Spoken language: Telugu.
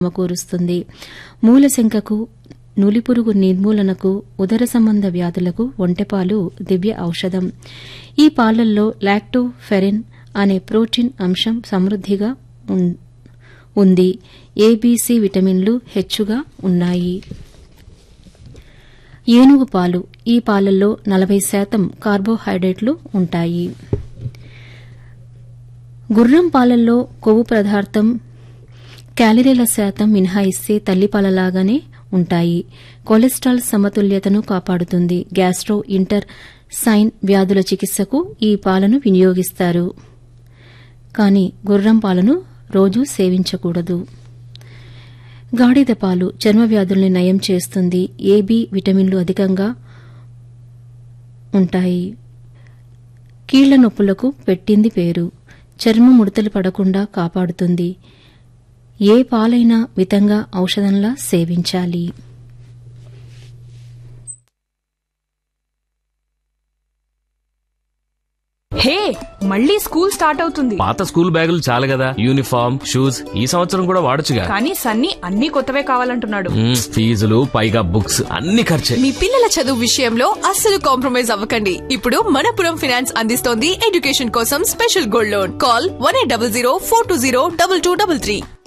సమకూరుస్తుంది. మూలశంకకు, నులిపురుగు నిర్మూలనకు, ఉదర సంబంధ వ్యాధులకు ఒంటెపాలు దివ్య ఔషధం. ఈ పాలల్లో లాక్టోఫెరిన్ అనే ప్రోటీన్ అంశం సమృద్దిగా ఉంది. ఏబీసీ విటమిన్లు హెచ్చుగా ఉన్నాయి. ఏనుగు పాలు. ఈ పాలల్లో 40% కార్బోహైడ్రేట్లు ఉంటాయి. గుర్రం పాలల్లో కొవ్వు పదార్థం క్యాలరీల శాతం మినహాయిస్తే తల్లిపాలలాగానే ఉంటాయి. కొలెస్ట్రాల్ సమతుల్యతను కాపాడుతుంది. గ్యాస్ట్రో ఇంటెస్టైన్ వ్యాధుల చికిత్సకు ఈ పాలను వినియోగిస్తారు. కానీ గుర్రం పాలను రోజూ సేవించకూడదు. గాడిద పాలు చర్మ వ్యాధుల్ని నయం చేస్తుంది. ఏబి విటమిన్లు అధికంగా ఉంటాయి. కీళ్ల నొప్పులకు పెట్టింది పేరు. చర్మ ముడతలు పడకుండా కాపాడుతుంది. ఏ పాలైనా మితంగా ఔషధంలా సేవించాలి. హే, మళ్ళీ స్కూల్ స్టార్ట్ అవుతుంది. పాత స్కూల్ బ్యాగులు చాలు కదా, యూనిఫామ్, షూస్ ఈ సంవత్సరం కూడా వాడొచ్చుగా. కానీ సన్నీ అన్ని కొత్తవే కావాలంటున్నాడు. ఫీజులు పైగా బుక్స్ అన్ని ఖర్చే. మీ పిల్లల చదువు విషయంలో అస్సలు కాంప్రమైజ్ అవ్వకండి. ఇప్పుడు మనపురం ఫైనాన్స్ అందిస్తోంది ఎడ్యుకేషన్ కోసం స్పెషల్ గోల్డ్ లోన్. కాల్ 1800 420 2233.